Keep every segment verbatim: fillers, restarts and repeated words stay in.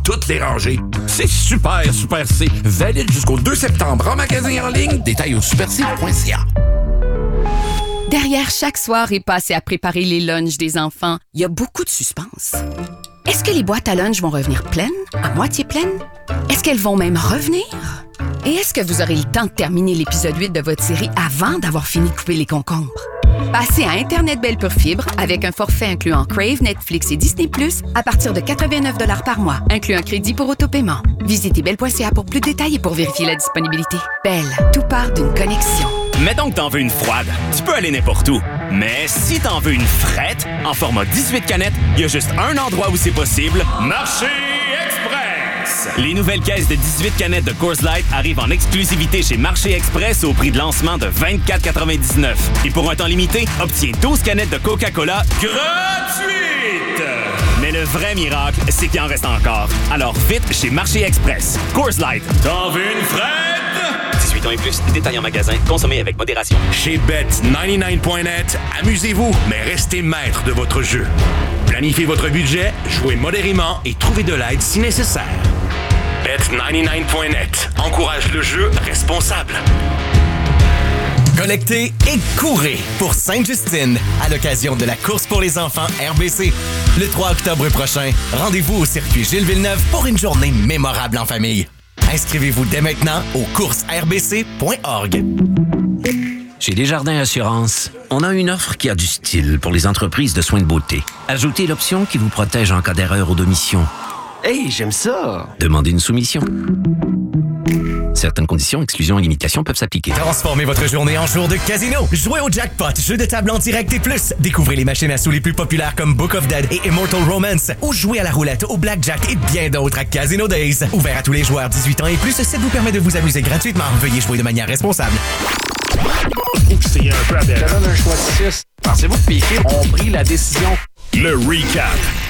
toutes les rangées. C'est super, Super C. Valide jusqu'au deux septembre en magasin en ligne. Détails au super c point c a. Derrière chaque soirée passée à préparer les lunchs des enfants, il y a beaucoup de suspense. Est-ce que les boîtes à lunch vont revenir pleines, à moitié pleines? Est-ce qu'elles vont même revenir? Et est-ce que vous aurez le temps de terminer l'épisode huit de votre série avant d'avoir fini de couper les concombres? Passez à Internet Belle Pure Fibre avec un forfait incluant Crave, Netflix et Disney plus, à partir de quatre-vingt-neuf dollars par mois, inclut un crédit pour autopaiement. Visitez belle point c a pour plus de détails et pour vérifier la disponibilité. Belle, tout part d'une connexion. Mettons que t'en veux une froide, tu peux aller n'importe où. Mais si t'en veux une frette, en format dix-huit canettes, il y a juste un endroit où c'est possible. Marché Express! Les nouvelles caisses de dix-huit canettes de Coors Light arrivent en exclusivité chez Marché Express au prix de lancement de vingt-quatre quatre-vingt-dix-neuf. Et pour un temps limité, obtiens douze canettes de Coca-Cola gratuites! Mais le vrai miracle, c'est qu'il en reste encore. Alors vite chez Marché Express. Coors Light. T'en veux une frette? dix-huit ans et plus, détail en magasin, consommez avec modération. Chez Bet quatre-vingt-dix-neuf point net, amusez-vous, mais restez maître de votre jeu. Planifiez votre budget, jouez modérément et trouvez de l'aide si nécessaire. Bet quatre-vingt-dix-neuf point net encourage le jeu responsable. Connectez et courez pour Sainte-Justine à l'occasion de la course pour les enfants R B C. Le trois octobre prochain, rendez-vous au circuit Gilles Villeneuve pour une journée mémorable en famille. Inscrivez-vous dès maintenant au courses r b c point org. Chez Desjardins Assurance, on a une offre qui a du style pour les entreprises de soins de beauté. Ajoutez l'option qui vous protège en cas d'erreur ou d'omission. Hey, j'aime ça! Demandez une soumission. Certaines conditions, exclusions et limitations peuvent s'appliquer. Transformez votre journée en jour de casino. Jouez au jackpot, jeu de table en direct et plus. Découvrez les machines à sous les plus populaires comme Book of Dead et Immortal Romance. Ou jouez à la roulette, au blackjack et bien d'autres à Casino Days. Ouvert à tous les joueurs dix-huit ans et plus, ça vous permet de vous amuser gratuitement. Veuillez jouer de manière responsable. C'est un peu aberrant. Ça donne un choix de six. Pensez-vous que Piquet ont pris la décision? Le recap.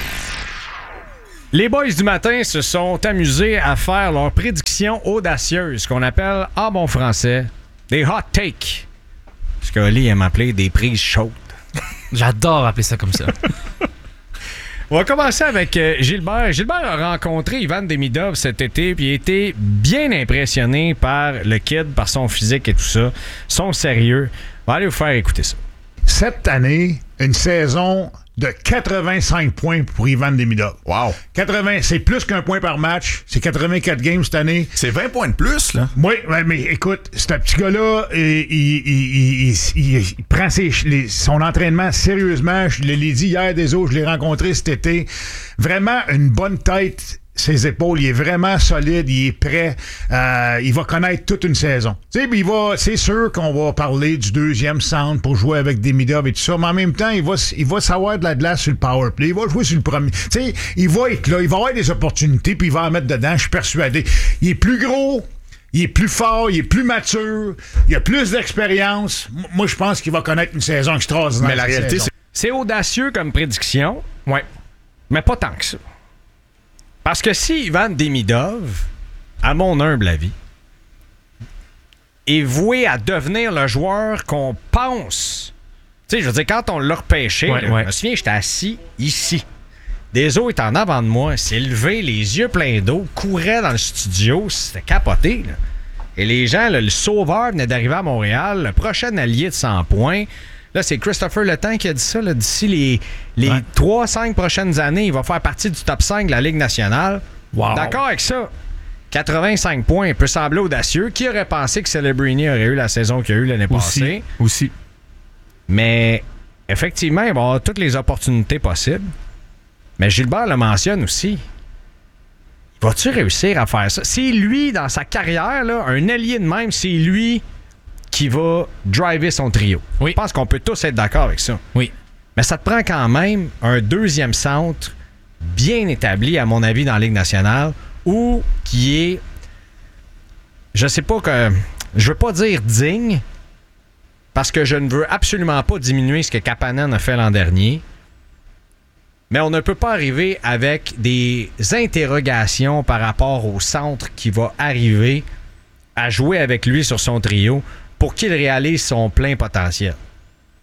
Les boys du matin se sont amusés à faire leurs prédictions audacieuses, qu'on appelle en bon français des hot takes. Ce qu'Oli aime appeler des prises chaudes. J'adore appeler ça comme ça. On va commencer avec euh, Gilbert. Gilbert a rencontré Ivan Demidov cet été, puis il a été bien impressionné par le kid, par son physique et tout ça, son sérieux. On va aller vous faire écouter ça. Cette année, une saison de quatre-vingt-cinq points pour Ivan Demidov. Wow. quatre-vingts, c'est plus qu'un point par match. C'est quatre-vingt-quatre games cette année. C'est vingt points de plus, là. Oui, mais écoute, ce petit gars-là, il, il, il, il, il, il prend ses, les, son entraînement sérieusement. Je l'ai dit hier des autres, je l'ai rencontré cet été. Vraiment une bonne tête. Ses épaules, il est vraiment solide, il est prêt, euh, il va connaître toute une saison. Tu sais, il va, c'est sûr qu'on va parler du deuxième centre pour jouer avec Demidov et tout ça, mais en même temps, il va, il va savoir de la glace sur le power play, il va jouer sur le premier. Tu sais, il va être là, il va avoir des opportunités, puis il va en mettre dedans, je suis persuadé. Il est plus gros, il est plus fort, il est plus mature, il a plus d'expérience. Moi, je pense qu'il va connaître une saison extraordinaire. Mais la réalité, c'est... c'est audacieux comme prédiction, ouais, mais pas tant que ça. Parce que si Ivan Demidov, à mon humble avis, est voué à devenir le joueur qu'on pense... Tu sais, je veux dire, quand on l'a repêché, ouais, là, ouais. je me souviens, j'étais assis ici. Deso est en avant de moi, s'est levé, les yeux pleins d'eau, courait dans le studio, c'était capoté. Là. Et les gens, là, le sauveur venait d'arriver à Montréal, le prochain allié de cent points... Là, c'est Christopher Letang qui a dit ça. Là, d'ici les, les ouais. trois à cinq prochaines années, il va faire partie du top cinq de la Ligue nationale. Wow. D'accord avec ça. quatre-vingt-cinq points peut sembler audacieux. Qui aurait pensé que Celebrini aurait eu la saison qu'il a eu l'année aussi, passée? Aussi. Mais effectivement, il va avoir toutes les opportunités possibles. Mais Gilbert le mentionne aussi. Va-tu réussir à faire ça? C'est lui, dans sa carrière, là, un allié de même, c'est lui... qui va driver son trio. Oui. Je pense qu'on peut tous être d'accord avec ça. Oui. Mais ça te prend quand même un deuxième centre bien établi, à mon avis, dans la Ligue nationale, ou qui est, je sais pas que, je veux pas dire digne, parce que je ne veux absolument pas diminuer ce que Kapanen a fait l'an dernier, mais on ne peut pas arriver avec des interrogations par rapport au centre qui va arriver à jouer avec lui sur son trio pour qu'il réalise son plein potentiel.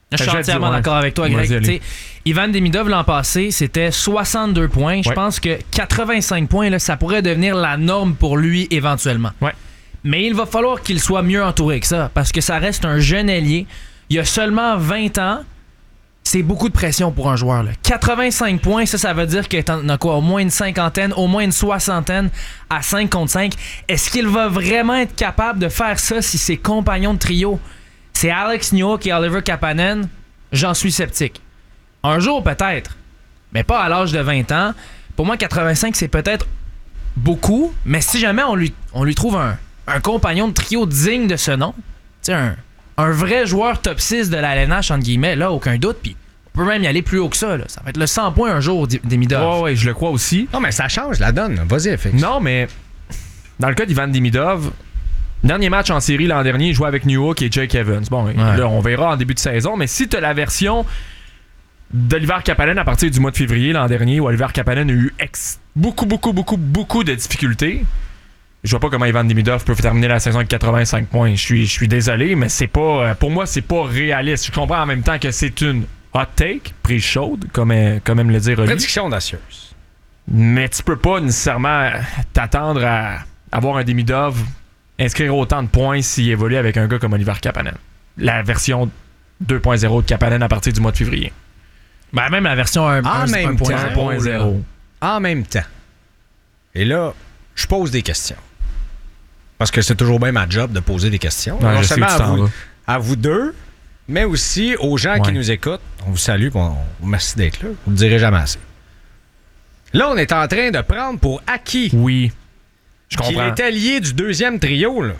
Je suis Je vais entièrement dire, ouais. d'accord avec toi, Vas-y, Greg. allez. T'sais, Ivan Demidov, l'an passé, c'était soixante-deux points. Je Ouais. pense que quatre-vingt-cinq points, là, ça pourrait devenir la norme pour lui éventuellement. Ouais. Mais il va falloir qu'il soit mieux entouré que ça, parce que ça reste un jeune ailier. Il a seulement vingt ans. C'est beaucoup de pression pour un joueur. Là. quatre-vingt-cinq points, ça, ça veut dire qu'il en a quoi? Au moins une cinquantaine, au moins une soixantaine à cinq contre cinq. Est-ce qu'il va vraiment être capable de faire ça si ses compagnons de trio, c'est Alex Newhook et Oliver Kapanen? J'en suis sceptique. Un jour, peut-être, mais pas à l'âge de vingt ans. Pour moi, quatre-vingt-cinq, c'est peut-être beaucoup, mais si jamais on lui, on lui trouve un, un compagnon de trio digne de ce nom, tu sais, un, un vrai joueur top six de la L N H, entre guillemets, là, aucun doute, puis on peut même y aller plus haut que ça. Là. Ça va être le cent points un jour, Demidov. Ouais, ouais, je le crois aussi. Non, mais ça change la donne. Vas-y, Fix. Non, mais dans le cas d'Ivan Demidov, dernier match en série l'an dernier, il jouait avec Newhook et Jake Evans. Bon, ouais. Là, on verra en début de saison, mais si tu as la version d'Oliver Kapanen à partir du mois de février l'an dernier, où Oliver Kapanen a eu ex- beaucoup, beaucoup, beaucoup, beaucoup de difficultés, je vois pas comment Ivan Demidov peut terminer la saison avec quatre-vingt-cinq points. Je suis, je suis désolé, mais c'est pas, pour moi, c'est pas réaliste. Je comprends en même temps que c'est une hot take, prise chaude, comme, comme aime le dire Oli. Prédiction audacieuse. Mais tu peux pas nécessairement t'attendre à avoir un Demidov inscrire autant de points s'il évolue avec un gars comme Oliver Kapanen. La version deux point zéro de Kapanen à partir du mois de février. Ben, même la version un même point temps. un point zéro. En même temps. Et là, je pose des questions. Parce que c'est toujours bien ma job de poser des questions. Ouais, non je sais seulement où tu à t'en vous, vas. à vous deux, mais aussi aux gens qui Ouais. nous écoutent. On vous salue, on, on merci d'être là. Vous ne le direz jamais assez. Là, on est en train de prendre pour acquis Oui. Je qu'il comprends. est allié du deuxième trio. Là.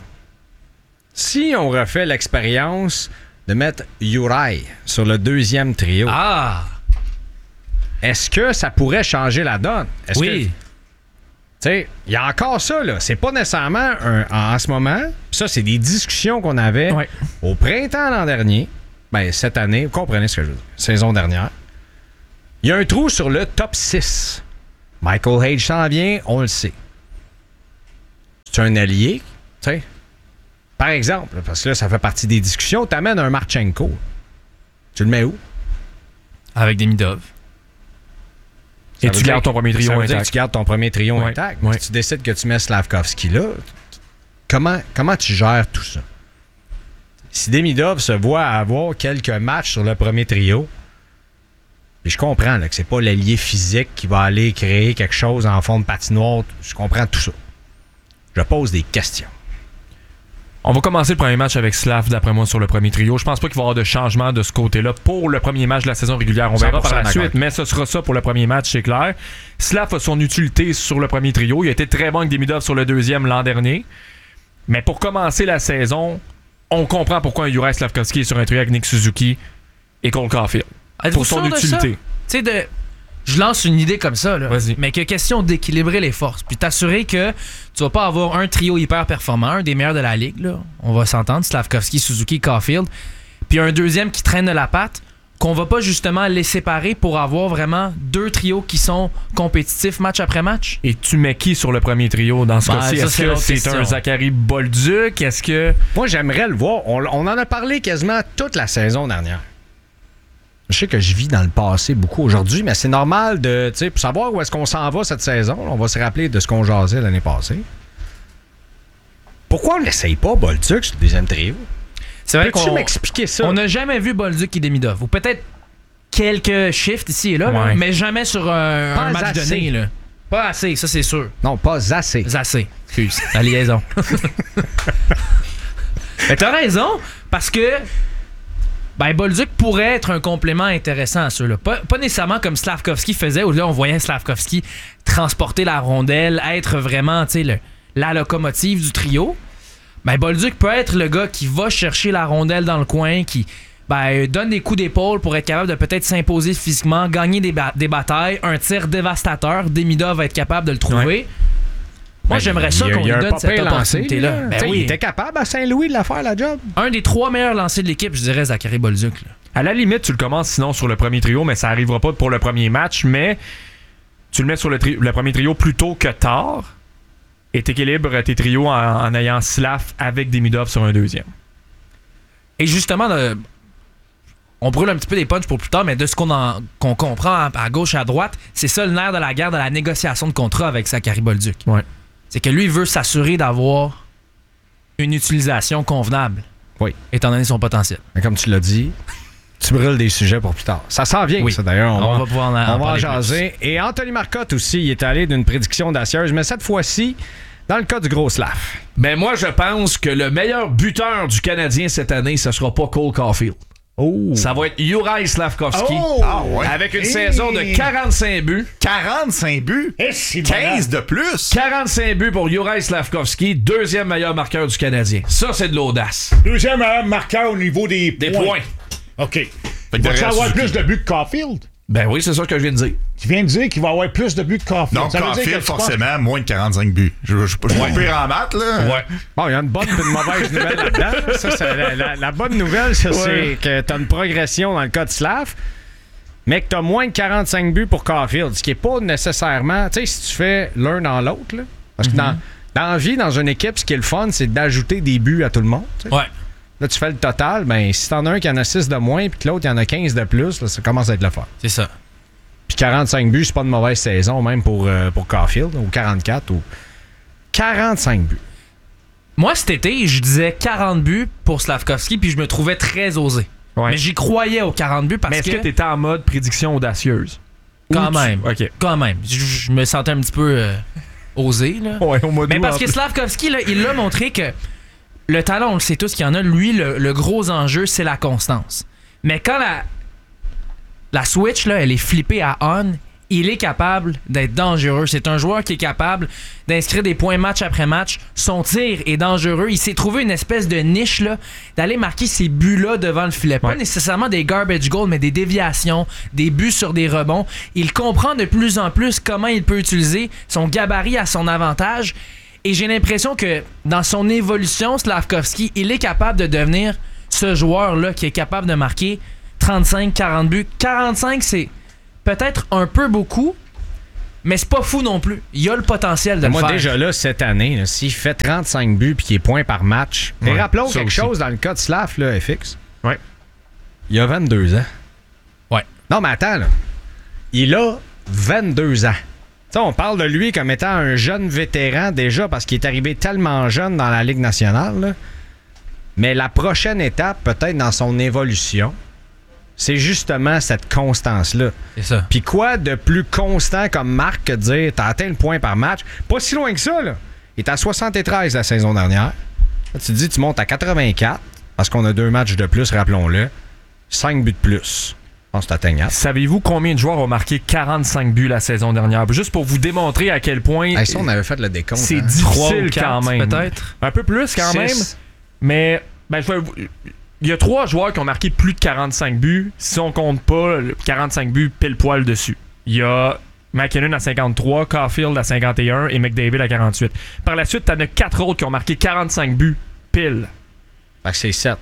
Si on refait l'expérience de mettre Uri sur le deuxième trio, Ah! est-ce que ça pourrait changer la donne? Est-ce Oui. que- tu sais, il y a encore ça, là. C'est pas nécessairement un, en, en ce moment. Ça, c'est des discussions qu'on avait Ouais. au printemps l'an dernier. Ben, cette année, vous comprenez ce que je veux dire. Saison dernière. Il y a un trou sur le top six. Michael Hage s'en vient, on le sait. C'est un allié, tu sais. Par exemple, parce que là, ça fait partie des discussions, t'amènes un Marchenko. Tu le mets où? Avec Demidov. Et Ça tu veut dire gardes ton premier que- trio ça veut dire intact. que tu gardes ton premier trio Ouais, intact. ouais. Si tu décides que tu mets Slavkovski là, comment, comment tu gères tout ça? Si Demidov se voit avoir quelques matchs sur le premier trio, et je comprends là, que c'est pas l'allié physique qui va aller créer quelque chose en fond de patinoire, je comprends tout ça. Je pose des questions. On va commencer le premier match avec Slav, d'après moi, sur le premier trio. Je pense pas qu'il va y avoir de changement de ce côté-là pour le premier match de la saison régulière. On verra par la cent pour cent suite, mais ce sera ça pour le premier match, c'est clair. Slav a son utilité sur le premier trio. Il a été très bon avec Demidov sur le deuxième l'an dernier. Mais pour commencer la saison, on comprend pourquoi un Juraj Slavkovski est sur un trio avec Nick Suzuki et Cole Caulfield. Êtes-vous Pour son sûr de ça? utilité. Tu sais, de... je lance une idée comme ça, là, Vas-y. mais que question d'équilibrer les forces, puis t'assurer que tu vas pas avoir un trio hyper performant, un des meilleurs de la ligue, là, on va s'entendre, Slavkovski, Suzuki, Caulfield, puis un deuxième qui traîne de la patte, qu'on va pas justement les séparer pour avoir vraiment deux trios qui sont compétitifs match après match. Et tu mets qui sur le premier trio dans ce Ben, cas-ci? ça, Est-ce c'est que l'autre c'est question. un Zachary Bolduc? Est-ce que... Moi, j'aimerais le voir. On, on en a parlé quasiment toute la saison dernière. Je sais que je vis dans le passé beaucoup aujourd'hui, mais c'est normal de, tu sais, pour savoir où est-ce qu'on s'en va cette saison, on va se rappeler de ce qu'on jasait l'année passée. Pourquoi on n'essaye pas Bolduc sur le deuxième trio? C'est vrai Peux-tu qu'on m'expliquer ça? on n'a jamais vu Bolduc et Demidov, ou peut-être quelques shifts ici et là, là, Ouais. mais jamais sur un, Pas un match assez. donné. Là. Pas assez, ça c'est sûr. Non, pas assez. Assez. Excuse, la liaison. Mais t'as raison, parce que ben, Bolduc pourrait être un complément intéressant à ceux-là. Pas, pas nécessairement comme Slavkovski faisait, où là on voyait Slavkovski transporter la rondelle, être vraiment tu sais, le- la locomotive du trio. Ben, Bolduc peut être le gars qui va chercher la rondelle dans le coin, qui ben, donne des coups d'épaule pour être capable de peut-être s'imposer physiquement, gagner des, ba- des batailles, un tir dévastateur. Demidov va être capable de le trouver. Ouais. Moi, Ben, j'aimerais ça il y a- qu'on il y lui a un donne pas cette pire lancé, opportunité-là. là. Ben Tu sais, oui. Il était capable à Saint-Louis de la faire, la job. Un des trois meilleurs lancers de l'équipe, je dirais, Zachary Bolduc. là. À la limite, tu le commences sinon sur le premier trio, mais ça arrivera pas pour le premier match, mais tu le mets sur le, tri- le premier trio plus tôt que tard et t'équilibres tes trios en, en ayant Slav avec Demidov sur un deuxième. Et justement, le- on brûle un petit peu des punchs pour plus tard, mais de ce qu'on, en, qu'on comprend à, à gauche et à droite, c'est ça le nerf de la guerre de la négociation de contrat avec Zachary Bolduc. Ouais. C'est que lui, il veut s'assurer d'avoir une utilisation convenable. Oui. Étant donné son potentiel. Mais comme tu l'as dit, tu brûles des sujets pour plus tard. Ça s'en vient, oui. ça d'ailleurs. On, on va, va pouvoir en, on en va en jaser. plus. Et Anthony Marcotte aussi, il est allé d'une prédiction audacieuse, mais cette fois-ci, dans le cas du gros Slav. Ben moi, je pense que le meilleur buteur du Canadien cette année, ce sera pas Cole Caulfield. Oh. Ça va être Juraj Slavkovski. Oh. Ah ouais. Avec une Hey. saison de quarante-cinq buts. quarante-cinq buts. Eh, c'est quinze de plus. quarante-cinq buts pour Juraj Slavkovski, deuxième meilleur marqueur du Canadien. Ça, c'est de l'audace. Deuxième meilleur marqueur au niveau des points. Des points. OK. Fait que Va-tu derrière avoir Suzuki. plus de buts que Caulfield? Ben oui, c'est ça que je viens de dire. Tu viens de dire qu'il va avoir plus de buts que Caulfield. Donc, Ça veut dire que Caulfield, tu penses- forcément, moins de quarante-cinq buts. Je je- je suis pas pire en maths, là. Ouais. Bon, il y a une bonne et une mauvaise nouvelle là-dedans. Ça, c'est la, la- la bonne nouvelle, ça, c'est que tu as une progression dans le cas de Slav, mais que tu as moins de quarante-cinq buts pour Caulfield, ce qui n'est pas nécessairement... Tu sais, si tu fais l'un dans l'autre, là, parce que dans, dans la vie, dans une équipe, ce qui est le fun, c'est d'ajouter des buts à tout le monde. Tu sais. Ouais. Là, tu fais le total, ben si t'en as un qui en a six de moins puis que l'autre, il en a quinze de plus, là, ça commence à être le fun. C'est ça. Puis quarante-cinq buts, c'est pas de mauvaise saison, même pour, euh, pour Caulfield, ou quarante-quatre, ou quarante-cinq buts. Moi, cet été, je disais quarante buts pour Slavkovski, puis je me trouvais très osé. Ouais. Mais j'y croyais aux quarante buts parce Mais est-ce que que... tu étais en mode prédiction audacieuse? Quand Ou tu- même. OK. Quand même. Je, je me sentais un petit peu euh, osé, là. Ouais, au mois Mais d'août, parce en que plus. Slavkovski, là, il a montré que le talent, on le sait tous qu'il y en a. Lui, le, le gros enjeu, c'est la constance. Mais quand la, la switch, là, elle est flippée à on, il est capable d'être dangereux. C'est un joueur qui est capable d'inscrire des points match après match. Son tir est dangereux. Il s'est trouvé une espèce de niche là, d'aller marquer ces buts-là devant le filet. Pas Ouais. nécessairement des garbage goals, mais des déviations, des buts sur des rebonds. Il comprend de plus en plus comment il peut utiliser son gabarit à son avantage. Et j'ai l'impression que dans son évolution, Slavkovski, il est capable de devenir ce joueur-là qui est capable de marquer trente-cinq quarante buts. quarante-cinq, c'est peut-être un peu beaucoup, mais c'est pas fou non plus. Il a le potentiel de Moi, le faire. déjà là, cette année, là, s'il fait trente-cinq buts et qu'il est point par match, et Ouais, rappelons ça quelque aussi. chose dans le cas de Slav, là, F X. Ouais. Il a vingt-deux ans. Ouais. Non, mais attends, là. Il a vingt-deux ans. Tu sais, on parle de lui comme étant un jeune vétéran déjà parce qu'il est arrivé tellement jeune dans la Ligue nationale. là. Mais la prochaine étape, peut-être dans son évolution, c'est justement cette constance-là. C'est ça. Puis quoi de plus constant comme marque que de dire t'as atteint le point par match? Pas si loin que ça, là. Il est à soixante-treize la saison dernière. Là, tu te dis, tu montes à quatre-vingt-quatre parce qu'on a deux matchs de plus, rappelons-le. cinq buts de plus. Je pense que c'est atteignable. Savez-vous combien de joueurs ont marqué quarante-cinq buts la saison dernière? Juste pour vous démontrer à quel point Hey, ça, on avait fait le décompte. c'est hein. Trois difficile ou quatre, quand même. peut-être. Un peu plus quand Six. même. Mais ben, je vais vous- il y a trois joueurs qui ont marqué plus de quarante-cinq buts si on compte pas le quarante-cinq buts pile poil dessus. Il y a McKinnon à cinquante-trois, Caulfield à cinquante et un et McDavid à quarante-huit. Par la suite, t'en as quatre autres qui ont marqué quarante-cinq buts pile. Fait que c'est sept.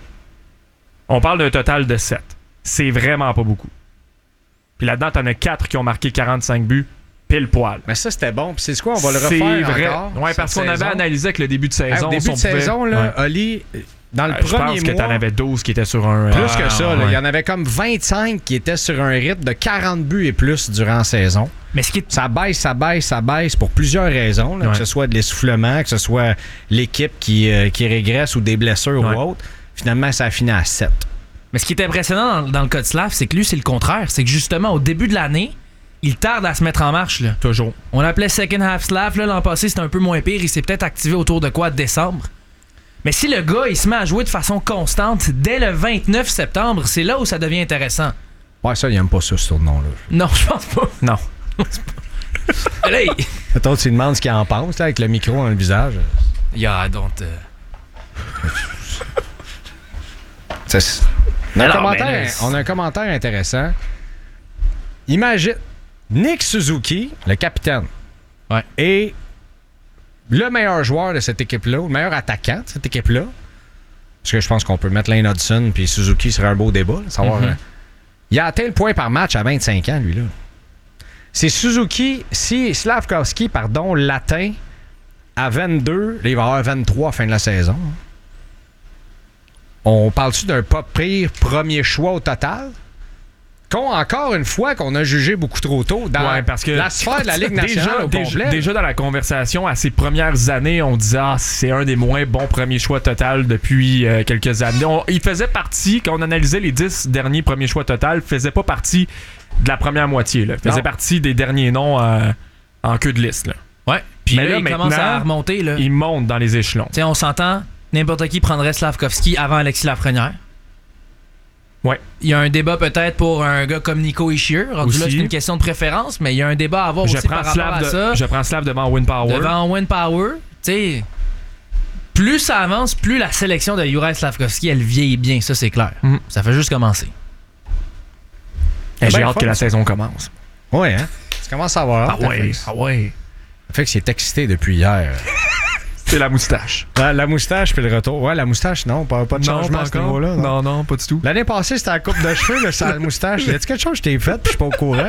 On parle d'un total de sept. C'est vraiment pas beaucoup. Puis là-dedans, t'en as quatre qui ont marqué quarante-cinq buts pile poil. Mais ça, c'était bon. Puis c'est quoi? On va le C'est refaire vrai. encore. Ouais, parce cette qu'on avait saison. analysé avec le début de Hey, saison. au début si de on pouvait- saison, là, Ouais. Oli, dans le Euh, je premier pense que mois... t'en avais douze qui étaient sur un... Plus euh, que ça, là. ouais. Il y en avait comme vingt-cinq qui étaient sur un rythme de quarante buts et plus durant la saison. Mais ce qui est... Ça baisse, ça baisse, ça baisse pour plusieurs raisons. là, Ouais. Que ce soit de l'essoufflement, que ce soit l'équipe qui, euh, qui régresse ou des blessures Ouais. ou autre. Finalement, ça a fini à sept. Mais ce qui est impressionnant dans, dans le cas de Slav, c'est que lui, c'est le contraire. C'est que justement, au début de l'année, il tarde à se mettre en marche. Là. Toujours. On l'appelait Second Half Slav. Là, l'an passé, c'était un peu moins pire. Il s'est peut-être activé autour de quoi, de décembre. Mais si le gars, il se met à jouer de façon constante dès le vingt-neuf septembre, c'est là où ça devient intéressant. Ouais, ça, il aime pas ça, ce nom-là. Non, je pense pas. Non. Là, il... Attends, tu lui demandes ce qu'il en pense, là, avec le micro dans le visage. Yeah, don't... uh, C'est- On a, un Alors, commentaire, mais là, on a un commentaire intéressant. Imagine, Nick Suzuki, le capitaine, Ouais. est le meilleur joueur de cette équipe-là, ou le meilleur attaquant de cette équipe-là. Parce que je pense qu'on peut mettre Lane Hudson puis Suzuki serait un beau débat. Là, savoir, Mhm. euh, il a atteint le point par match à vingt-cinq ans, lui, là. C'est Suzuki, si Slavkovski, pardon, l'atteint à vingt-deux, là, il va avoir vingt-trois à la fin de la saison. on parle-tu d'un pas pire premier choix au total? Qu'on, encore une fois, qu'on a jugé beaucoup trop tôt dans ouais, parce que la sphère de la Ligue nationale déjà, au déjà, complet. Déjà dans la conversation, à ses premières années, on disait ah, c'est un des moins bons premiers choix total depuis euh, quelques années. On, il faisait partie, quand on analysait les dix derniers premiers choix total, faisait pas partie de la première moitié. Là. Faisait non. partie des derniers noms euh, en queue de liste. Là. Ouais. Puis là, là, il commence à remonter. Là. Il monte dans les échelons. T'sais, on s'entend, n'importe qui prendrait Slavkovski avant Alexis Lafrenière. Ouais. Il y a un débat peut-être pour un gars comme Nico Hischier. Rendu là, c'est une question de préférence, mais il y a un débat à avoir je aussi par rapport à de, ça. Je prends Slav devant Win Power. Devant Win Power. Tu sais, plus ça avance, plus la sélection de Juraj Slavkovski, elle vieillit bien, ça c'est clair. Mm. Ça fait juste commencer. Et j'ai hâte que la saison commence. Ouais, hein? Tu commences à avoir hâte. Ah ouais, ah ouais. Fait que c'est excité depuis hier. C'est la moustache. La, la moustache puis le retour. Ouais, la moustache, non, pas, pas de non, changement pas à ce niveau-là. Non. non, non, pas du tout. L'année passée, c'était la coupe de cheveux, mais c'est la moustache. Y a-t-il quelque chose que je t'ai fait puis je suis pas au courant?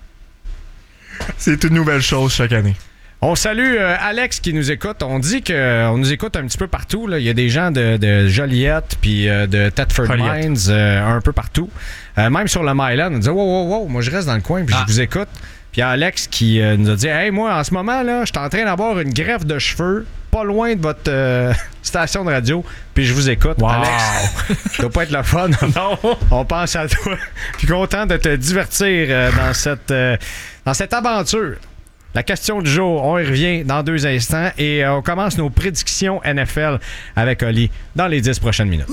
C'est une nouvelle chose chaque année. On salue euh, Alex qui nous écoute. On dit qu'on nous écoute un petit peu partout. Là. Il y a des gens de, de Joliette puis euh, de Thetford Mines euh, un peu partout. Euh, même sur le Myland, on dit wow, wow, wow, moi je reste dans le coin puis ah. je vous écoute. Puis il y a Alex qui euh, nous a dit hey, moi en ce moment, là, je suis en train d'avoir une greffe de cheveux pas loin de votre euh, station de radio, puis je vous écoute. Wow. Alex, ça doit pas être le fun. Non. On pense à toi. Puis content de te divertir euh, dans cette euh, dans cette aventure. La question du jour, on y revient dans deux instants et euh, on commence nos prédictions N F L avec Oli dans les dix prochaines minutes.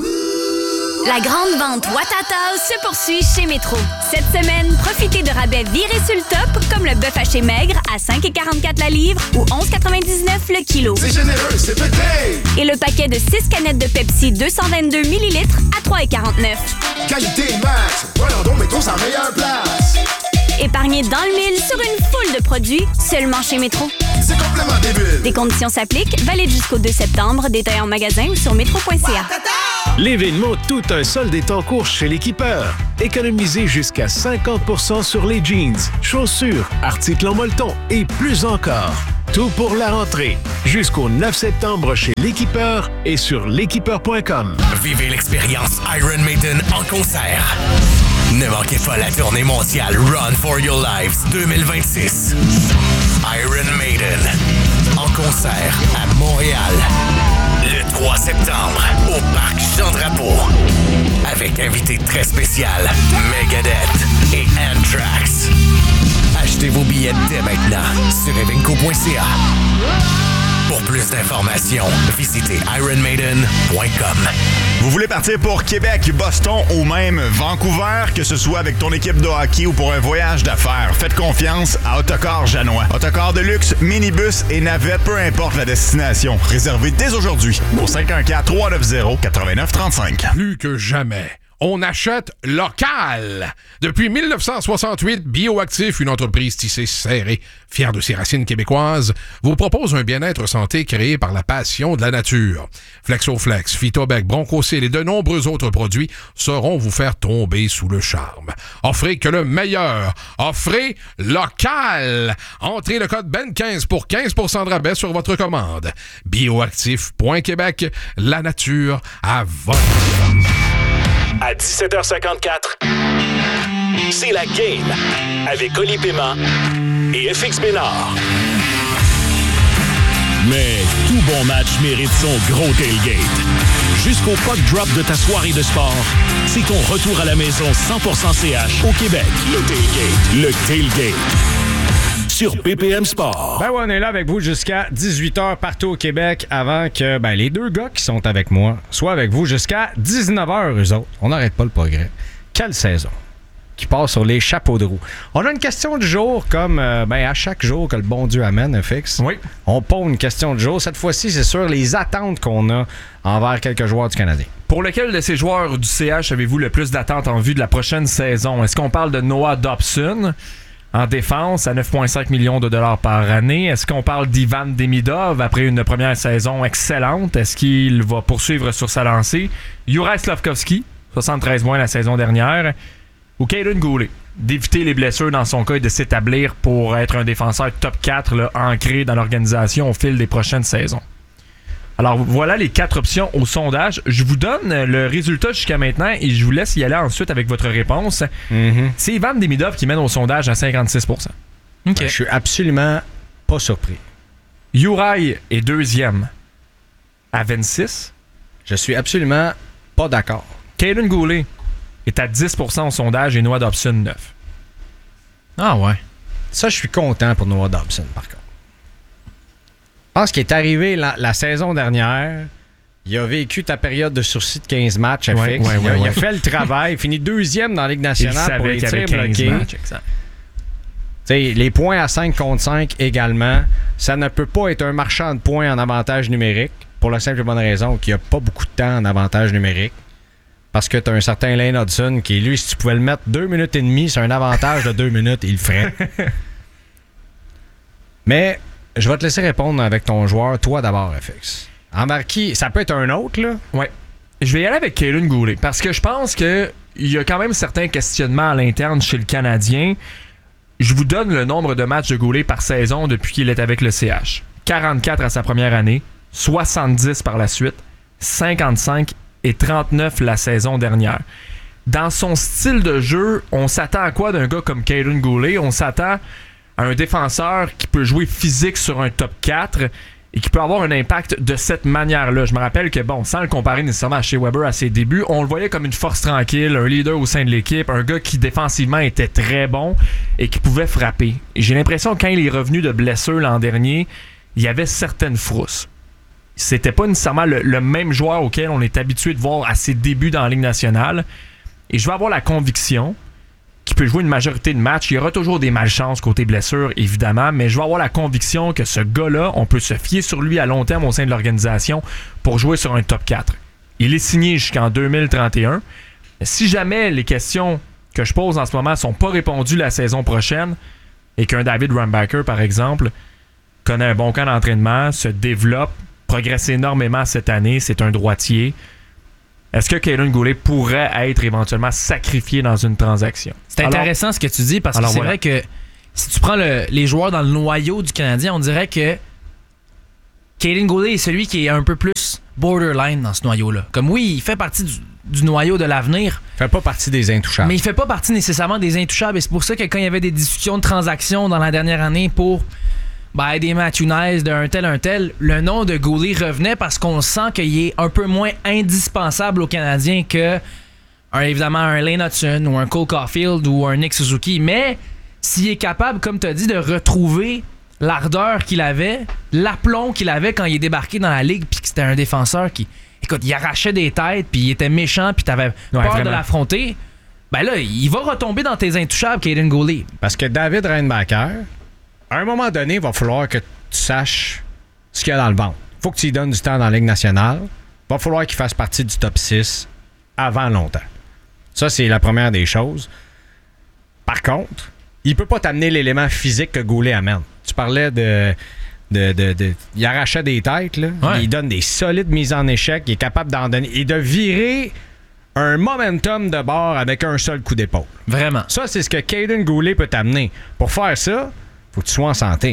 La grande vente Ouattatao se poursuit chez Métro. Cette semaine, profitez de rabais virés sur le top, comme le bœuf haché maigre à cinq virgule quarante-quatre la livre ou onze virgule quatre-vingt-dix-neuf le kilo. C'est généreux, c'est pété! Et le paquet de six canettes de Pepsi deux cent vingt-deux millilitres à trois virgule quarante-neuf. Qualité max! Voilà donc Métro sa meilleure place! Épargnez dans le mille sur une foule de produits seulement chez Métro. C'est complètement débile! Des conditions s'appliquent, valide jusqu'au deux septembre, détail en magasin ou sur métro point c a. L'événement Tout un solde est en cours chez l'Équipeur. Économisez jusqu'à cinquante pour cent sur les jeans, chaussures, articles en molleton et plus encore. Tout pour la rentrée. Jusqu'au neuf septembre chez l'Équipeur et sur l'équipeur point com. Vivez l'expérience Iron Maiden en concert. Ne manquez pas la tournée mondiale Run for Your Lives deux mille vingt-six. Iron Maiden en concert à Montréal. Le trois septembre, au Parc Jean-Drapeau. Avec invité très spécial, Megadeth et Anthrax. Achetez vos billets dès maintenant sur evenco point c a. Pour plus d'informations, visitez iron maiden point com. Vous voulez partir pour Québec, Boston ou même Vancouver, que ce soit avec ton équipe de hockey ou pour un voyage d'affaires, faites confiance à Autocar Janois. Autocar de luxe, minibus et navette, peu importe la destination. Réservez dès aujourd'hui au cinq un quatre, trois neuf zéro, neuf neuf trois cinq. Plus que jamais, on achète local. Depuis mille neuf cent soixante-huit, Bioactif, une entreprise tissée serrée, fière de ses racines québécoises, vous propose un bien-être santé créé par la passion de la nature. Flexoflex, Phytobec, Bronchocil et de nombreux autres produits sauront vous faire tomber sous le charme. Offrez que le meilleur. Offrez local. Entrez le code B E N quinze pour quinze pour cent de rabais sur votre commande. Bioactif point Québec, la nature à votre À dix-sept heures cinquante-quatre, c'est la game avec Oli Paiement et F X Bénard. Mais tout bon match mérite son gros tailgate. Jusqu'au puck drop de ta soirée de sport, c'est ton retour à la maison cent pour cent C H au Québec. Le tailgate. Le tailgate. Sur P P M Sport. Ben ouais, on est là avec vous jusqu'à dix-huit heures partout au Québec avant que ben, les deux gars qui sont avec moi soient avec vous jusqu'à dix-neuf heures, eux autres. On n'arrête pas le progrès. Quelle saison qui passe sur les chapeaux de roue. On a une question du jour comme euh, ben, à chaque jour que le bon Dieu amène, F X. Oui. On pose une question du jour. Cette fois-ci, c'est sur les attentes qu'on a envers quelques joueurs du Canadien. Pour lequel de ces joueurs du C H avez-vous le plus d'attentes en vue de la prochaine saison? Est-ce qu'on parle de Noah Dobson en défense à neuf virgule cinq millions de dollars par année? Est-ce qu'on parle d'Ivan Demidov après une première saison excellente? Est-ce qu'il va poursuivre sur sa lancée? Juraj Slavkovski, soixante-treize points la saison dernière. Ou Kaden Goulet, d'éviter les blessures dans son cas et de s'établir pour être un défenseur top quatre là, ancré dans l'organisation au fil des prochaines saisons. Alors voilà les quatre options au sondage. Je vous donne le résultat jusqu'à maintenant et je vous laisse y aller ensuite avec votre réponse. Mm-hmm. C'est Ivan Demidov qui mène au sondage à cinquante-six pour cent. Okay. Ben, je suis absolument pas surpris. Uri est deuxième à vingt-six. Je suis absolument pas d'accord. Caden Goulet est à dix pour cent au sondage et Noah Dobson neuf. Ah ouais. Ça, je suis content pour Noah Dobson, par contre. Je pense qu'il est arrivé la, la saison dernière. Il a vécu ta période de sursis de quinze matchs à ouais, fixe. Ouais, il, a, ouais, il ouais. a fait le travail. Il finit deuxième dans la Ligue nationale pour les tirs bloqués. T'sais, les points à cinq contre cinq également. Ça ne peut pas être un marchand de points en avantage numérique pour la simple et bonne raison qu'il n'y a pas beaucoup de temps en avantage numérique. Parce que tu as un certain Lane Hudson qui, lui, si tu pouvais le mettre deux minutes et demie, c'est un avantage de deux minutes, il le ferait. Mais je vais te laisser répondre avec ton joueur, toi d'abord, F X. En marquis, ça peut être un autre, là? Ouais. Je vais y aller avec Caden Goulet parce que je pense qu'il y a quand même certains questionnements à l'interne chez le Canadien. Je vous donne le nombre de matchs de Goulet par saison depuis qu'il est avec le C H. quarante-quatre à sa première année, soixante-dix par la suite, cinquante-cinq et trente-neuf la saison dernière. Dans son style de jeu, on s'attend à quoi d'un gars comme Caden Goulet? On s'attend à un défenseur qui peut jouer physique sur un top quatre et qui peut avoir un impact de cette manière-là. Je me rappelle que, bon, sans le comparer nécessairement à Shea Weber à ses débuts, on le voyait comme une force tranquille, un leader au sein de l'équipe, un gars qui défensivement était très bon et qui pouvait frapper. Et j'ai l'impression que quand il est revenu de blessure l'an dernier, il y avait certaines frousses. C'était pas nécessairement le, le même joueur auquel on est habitué de voir à ses débuts dans la Ligue nationale. Et je vais avoir la conviction qu'il peut jouer une majorité de matchs. Il y aura toujours des malchances côté blessure, évidemment, mais je vais avoir la conviction que ce gars-là, on peut se fier sur lui à long terme au sein de l'organisation pour jouer sur un top quatre. Il est signé jusqu'en deux mille trente et un. Si jamais les questions que je pose en ce moment sont pas répondues la saison prochaine et qu'un David Rumbacker, par exemple, connaît un bon camp d'entraînement, se développe, progresse énormément cette année, c'est un droitier. Est-ce que Caden Goulet pourrait être éventuellement sacrifié dans une transaction? C'est Alors, intéressant ce que tu dis parce que c'est voilà. vrai que si tu prends le, les joueurs dans le noyau du Canadien, on dirait que Caden Goulet est celui qui est un peu plus borderline dans ce noyau-là. Comme oui, il fait partie du, du noyau de l'avenir. Il fait pas partie des intouchables. Mais il fait pas partie nécessairement des intouchables. Et c'est pour ça que quand il y avait des discussions de transactions dans la dernière année pour ben, des Matthew Nice, d'un tel, un tel, le nom de Goulet revenait parce qu'on sent qu'il est un peu moins indispensable aux Canadiens que un, évidemment un Lane Hudson ou un Cole Caulfield ou un Nick Suzuki. Mais s'il est capable, comme tu as dit, de retrouver l'ardeur qu'il avait, l'aplomb qu'il avait quand il est débarqué dans la ligue, puis que c'était un défenseur qui, écoute, il arrachait des têtes, puis il était méchant, puis t'avais Ouais, peur vraiment. de l'affronter, ben là, il va retomber dans tes intouchables, Caden Goulet. Parce que David Reinbacher, à un moment donné, il va falloir que tu saches ce qu'il y a dans le ventre. Faut que tu lui donnes du temps dans la Ligue nationale. Il va falloir qu'il fasse partie du top six avant longtemps. Ça, c'est la première des choses. Par contre, il peut pas t'amener l'élément physique que Goulet amène. Tu parlais de... de, de, de il arrachait des têtes, là. Ouais. Il donne des solides mises en échec. Il est capable d'en donner... Et de virer un momentum de bord avec un seul coup d'épaule. Vraiment. Ça, c'est ce que Caden Goulet peut t'amener. Pour faire ça, faut que tu sois en santé.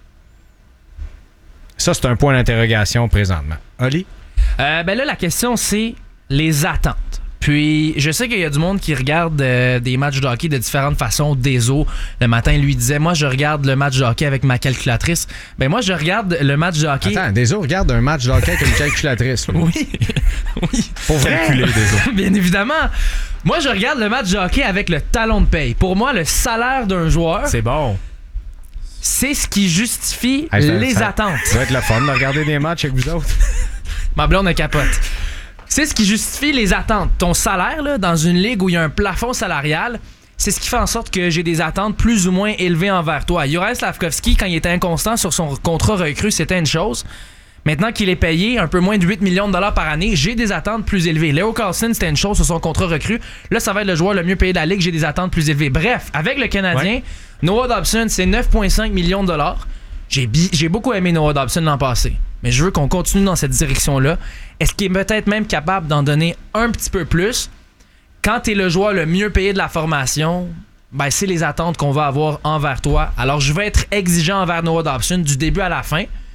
Ça, c'est un point d'interrogation présentement. Oli? Euh, ben là, la question, c'est les attentes. Puis, je sais qu'il y a du monde qui regarde euh, des matchs de hockey de différentes façons. Deso, le matin, lui disait, moi, je regarde le match de hockey avec ma calculatrice. Ben moi, je regarde le match de hockey... Attends, Deso regarde un match de hockey avec une calculatrice. Là. Oui. Oui. Pour calculer, Deso. Bien évidemment. Moi, je regarde le match de hockey avec le talon de paye. Pour moi, le salaire d'un joueur... C'est bon. C'est ce qui justifie Hey, ça, les ça, attentes. Ça va être le fun de regarder des matchs avec vous autres. Ma blonde a capote. C'est ce qui justifie les attentes. Ton salaire, là, dans une ligue où il y a un plafond salarial, c'est ce qui fait en sorte que j'ai des attentes plus ou moins élevées envers toi. Juraj Slafkovský, quand il était inconstant sur son contrat recru, c'était une chose. Maintenant qu'il est payé un peu moins de huit millions de dollars par année, j'ai des attentes plus élevées. Leo Carlson, c'était une chose sur son contrat recru. Là, ça va être le joueur le mieux payé de la ligue, j'ai des attentes plus élevées. Bref, avec le Canadien, ouais. Noah Dobson, c'est neuf virgule cinq millions de dollars. J'ai, bi- j'ai beaucoup aimé Noah Dobson l'an passé, mais je veux qu'on continue dans cette direction-là. Est-ce qu'il est peut-être même capable d'en donner un petit peu plus? Quand tu es le joueur le mieux payé de la formation, ben c'est les attentes qu'on va avoir envers toi. Alors, je vais être exigeant envers Noah Dobson du début à la fin.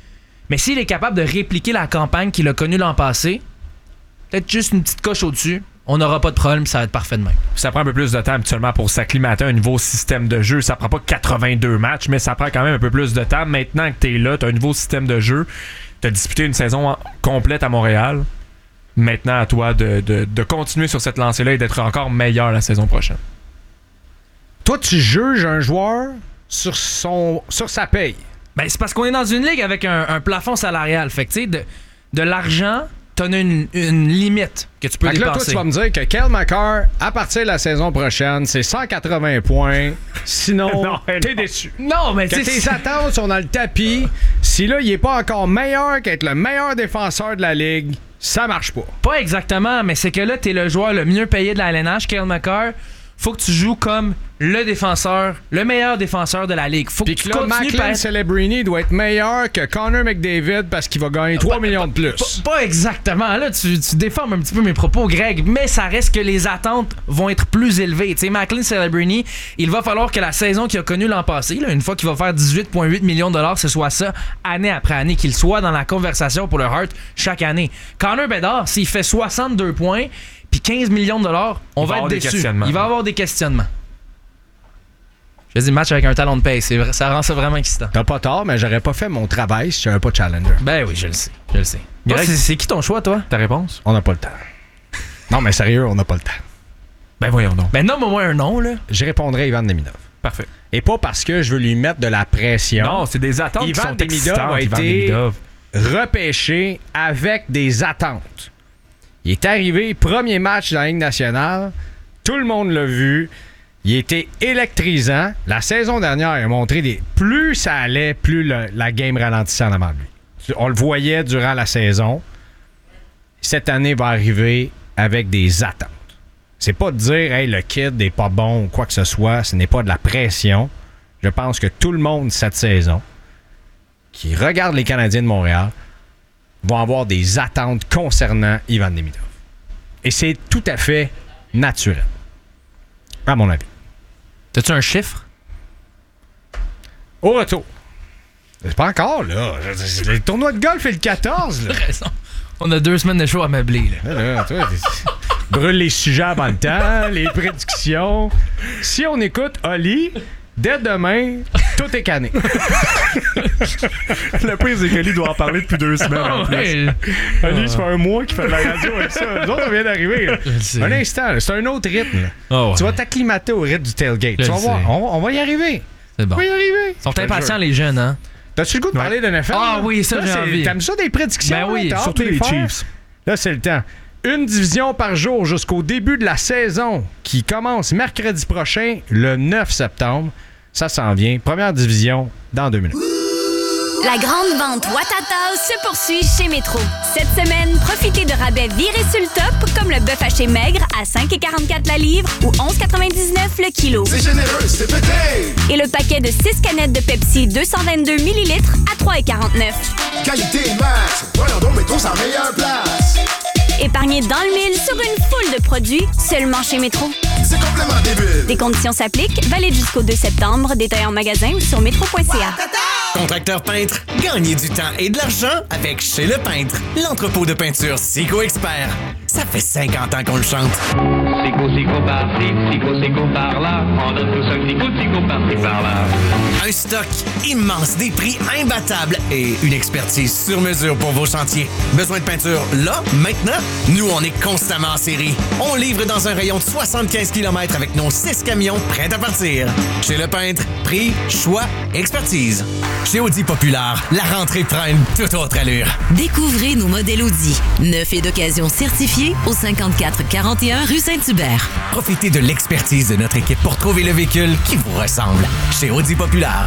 Mais s'il est capable de répliquer la campagne qu'il a connue l'an passé, peut-être juste une petite coche au-dessus, on n'aura pas de problème, ça va être parfait de même. Ça prend un peu plus de temps habituellement pour s'acclimater à un nouveau système de jeu. Ça prend pas quatre-vingt-deux matchs, mais ça prend quand même un peu plus de temps. Maintenant que tu es là, tu as un nouveau système de jeu, tu as disputé une saison complète à Montréal. Maintenant, à toi de, de, de continuer sur cette lancée-là et d'être encore meilleur la saison prochaine. Toi, tu juges un joueur sur, son, sur sa paye. Ben, c'est parce qu'on est dans une ligue avec un, un plafond salarial. Fait que, tu sais, de, de l'argent, t'en as une, une limite que tu peux fait que dépenser. Là, toi, tu vas me dire que Cale Makar, à partir de la saison prochaine, c'est cent quatre-vingts points. Sinon, non, t'es déçu. Non, mais que tu sais... tes attentes sont dans le tapis. Si là, il est pas encore meilleur qu'être le meilleur défenseur de la ligue, ça marche pas. Pas exactement, mais c'est que là, t'es le joueur le mieux payé de la L N H, Cale Makar. Faut que tu joues comme le défenseur, le meilleur défenseur de la ligue. Faut Puis que tu là, continues Macklin par... Celebrini doit être meilleur que Connor McDavid parce qu'il va gagner trois millions de plus. Pas, pas exactement. Là, tu, tu déformes un petit peu mes propos, Greg, mais ça reste que les attentes vont être plus élevées. Tu sais, Macklin Celebrini, il va falloir que la saison qu'il a connue l'an passé, là, une fois qu'il va faire dix-huit virgule huit millions de dollars, ce soit ça, année après année, qu'il soit dans la conversation pour le Hart chaque année. Connor Bedard, s'il fait soixante-deux points puis quinze millions de dollars, on va, va être déçu. Il va avoir des questionnements. Je fais des matchs avec un talon de paye, c'est vrai, ça rend ça vraiment excitant. T'as pas tort, mais j'aurais pas fait mon travail si j'avais pas de challenger. Ben oui, je le sais, je le sais. Greg, c'est, c'est qui ton choix, toi? Ta réponse? On n'a pas le temps. Non, mais sérieux, on n'a pas le temps. Ben voyons donc. Ben nomme au moins un nom, là. Je répondrai à Ivan Demidov. Parfait. Et pas parce que je veux lui mettre de la pression. Non, c'est des attentes Ivan qui sont Demidov excitantes, a Ivan été Demidov. repêché avec des attentes. Il est arrivé, premier match de la Ligue nationale. Tout le monde l'a vu. Il était électrisant. La saison dernière, il a montré des... Plus ça allait, plus le, la game ralentissait en avant de lui. On le voyait durant la saison. Cette année va arriver avec des attentes. C'est pas de dire, hey, le kid n'est pas bon ou quoi que ce soit. Ce n'est pas de la pression. Je pense que tout le monde cette saison qui regarde les Canadiens de Montréal vont avoir des attentes concernant Ivan Demidov. Et c'est tout à fait naturel, à mon avis. T'as-tu un chiffre? Au retour. C'est pas encore, là. Le tournoi de golf est le quatorze, là. raison. On a deux semaines de show à meubler, là. là, là toi, brûle les sujets avant le temps, les prédictions. Si on écoute Oli... Dès demain, tout est cané. Le pire, c'est que lui doit en parler depuis deux semaines. En plus. Ouais. Lui, ça fait un mois qu'il fait de la radio avec ça. Nous autres, on vient d'arriver. Là. Un instant, là, c'est un autre rythme. Oh, ouais. Tu vas t'acclimater au rythme du tailgate. Je tu vas sais. voir, on, on va y arriver. C'est bon. On va y arriver. Ils sont impatients, les jeunes, hein? T'as-tu le goût de ouais. parler de N F L? Ah là? Oui, ça, là, j'ai envie. T'aimes ça des prédictions? Ben oui, là, surtout les Chiefs. Là, c'est le temps. Une division par jour jusqu'au début de la saison qui commence mercredi prochain, le neuf septembre. Ça s'en vient. Première division dans deux minutes. La grande vente Ouattatao se poursuit chez Métro. Cette semaine, profitez de rabais virés sur le top, comme le bœuf haché maigre à cinq virgule quarante-quatre la livre ou onze virgule quatre-vingt-dix-neuf le kilo. C'est généreux, c'est pété! Et le paquet de six canettes de Pepsi deux cent vingt-deux millilitres à trois virgule quarante-neuf. Qualité max! Voyons donc, Métro, c'est la meilleure place! Épargnez dans le mille sur une foule de produits seulement chez Métro. C'est complètement débile! Des conditions s'appliquent, valide jusqu'au deux septembre, détail en magasin ou sur métro point c a. Contracteur peintre, gagnez du temps et de l'argent avec Chez Le Peintre, l'entrepôt de peinture Sico Expert. Ça fait cinquante ans qu'on le chante. Sico, Sico par-ci, Sico, Sico par-là. On donne tous un petit coup de Sico par-ci, par-là. Un stock immense, des prix imbattables et une expertise sur mesure pour vos chantiers. Besoin de peinture là, maintenant? Nous, on est constamment en série. On livre dans un rayon de soixante-quinze kilomètres avec nos six camions prêts à partir. Chez Le Peintre, prix, choix, expertise. Chez Audi Populaire, la rentrée prend une toute autre allure. Découvrez nos modèles Audi, neufs et d'occasion certifiés au cinquante-quatre quarante et un rue Saint-Hubert. Profitez de l'expertise de notre équipe pour trouver le véhicule qui vous ressemble. Chez Audi Populaire.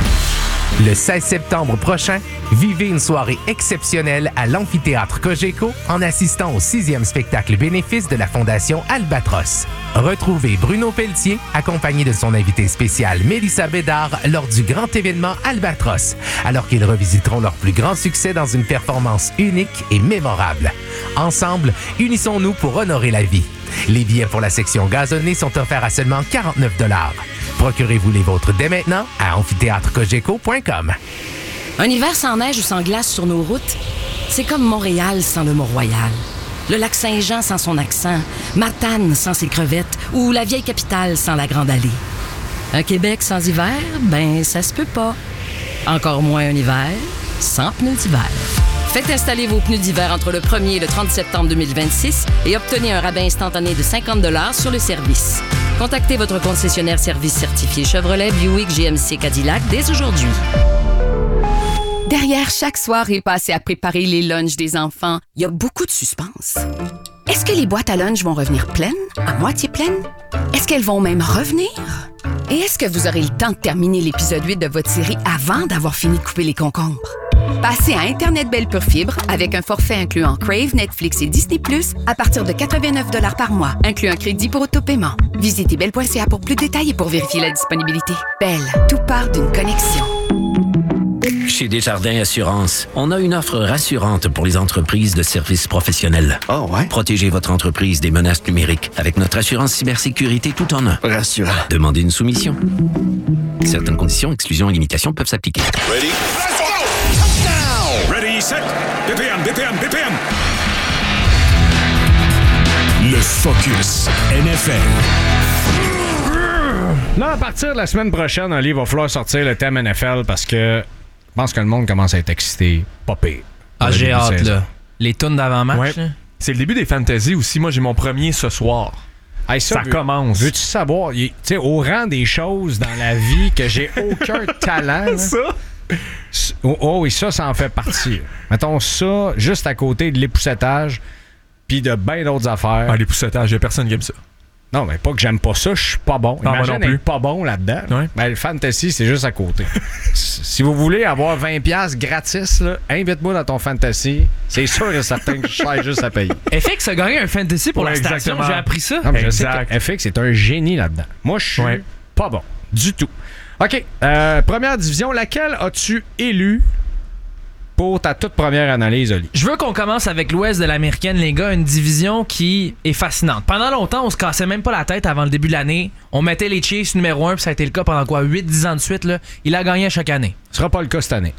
Le seize septembre prochain, vivez une soirée exceptionnelle à l'amphithéâtre Cogeco en assistant au sixième spectacle bénéfice de la Fondation Albatros. Retrouvez Bruno Pelletier, accompagné de son invité spécial Mélissa Bédard lors du grand événement Albatros, alors qu'ils revisiteront leur plus grand succès dans une performance unique et mémorable. Ensemble, unissons-nous pour honorer la vie. Les billets pour la section gazonnée sont offerts à seulement quarante-neuf dollars. Procurez-vous les vôtres dès maintenant à amphithéâtre cogeco point com. Un hiver sans neige ou sans glace sur nos routes, c'est comme Montréal sans le Mont-Royal. Le lac Saint-Jean sans son accent, Matane sans ses crevettes ou la vieille capitale sans la Grande Allée. Un Québec sans hiver, ben ça se peut pas. Encore moins un hiver sans pneus d'hiver. Faites installer vos pneus d'hiver entre le premier et le trente septembre deux mille vingt-six et obtenez un rabais instantané de cinquante dollars sur le service. Contactez votre concessionnaire service certifié Chevrolet, Buick, G M C, Cadillac dès aujourd'hui. Derrière chaque soirée passée à préparer les lunchs des enfants, il y a beaucoup de suspense. Est-ce que les boîtes à lunch vont revenir pleines, à moitié pleines? Est-ce qu'elles vont même revenir? Et est-ce que vous aurez le temps de terminer l'épisode huit de votre série avant d'avoir fini de couper les concombres? Passez à Internet Belle Pure Fibre avec un forfait incluant Crave, Netflix et Disney plus, à partir de quatre-vingt-neuf dollars par mois, inclus un crédit pour autopaiement. Visitez belle point c a pour plus de détails et pour vérifier la disponibilité. Belle, tout part d'une connexion. Chez Desjardins Assurance, on a une offre rassurante pour les entreprises de services professionnels. Oh ouais? Protégez votre entreprise des menaces numériques avec notre assurance cybersécurité tout en un. Rassurant. Demandez une soumission. Certaines conditions, exclusions et limitations peuvent s'appliquer. Ready? Let's go! Touchdown! Ready, set, B P M, B P M, B P M. Le Focus N F L. Là, à partir de la semaine prochaine, Ali, il va falloir sortir le thème N F L parce que je pense que le monde commence à être excité. Pas pire. Ah, j'ai hâte, là. Les tunes d'avant-match, ouais. là. C'est le début des fantasy aussi. Moi, j'ai mon premier ce soir. Hey, ça, ça veux, commence. Veux-tu savoir, tu sais, au rang des choses dans la vie que j'ai aucun talent. Là, ça? Oh, oh oui, ça, ça en fait partie. Mettons ça juste à côté de l'époussetage puis de bien d'autres affaires. Ah, l'époussetage, il y a personne qui aime ça. Non, mais pas que j'aime pas ça, je suis pas bon. Non, Imagine moi non plus. être pas bon là-dedans. Ouais. Ben, le fantasy, c'est juste à côté. Si vous voulez avoir vingt dollars gratis, là, invite-moi dans ton fantasy. C'est sûr et certain que je serai juste à payer. F X a gagné un fantasy pour ouais, la station, exactement. j'ai appris ça. Non, mais je exact. sais que F X est un génie là-dedans. Moi, je suis ouais. pas bon. Du tout. OK. Euh, première division, laquelle as-tu élu pour ta toute première analyse, Oli? Je veux qu'on commence avec l'Ouest de l'Américaine, les gars, une division qui est fascinante. Pendant longtemps, on se cassait même pas la tête avant le début de l'année. On mettait les Chiefs numéro un, puis ça a été le cas pendant quoi, huit dix ans de suite. Là. Il a gagné à chaque année. Ce sera pas le cas cette année.